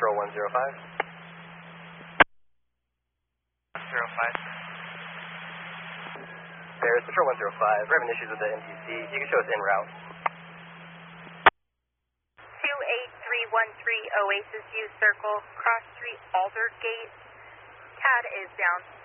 Patrol 105. 105. There's Patrol 105. We're having issues with the MTC. You can show us en route. 28313 Oasis U Circle, Cross Street, Aldergate. CAD is down.